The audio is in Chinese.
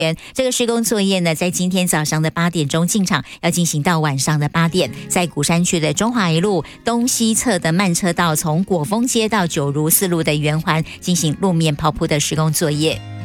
这个施工作业呢，在今天早上的8点钟进场，要进行到晚上的8点，在鼓山区的中华一路东西侧的慢车道，从果丰街到九如四路的圆环进行路面刨铺的施工作业。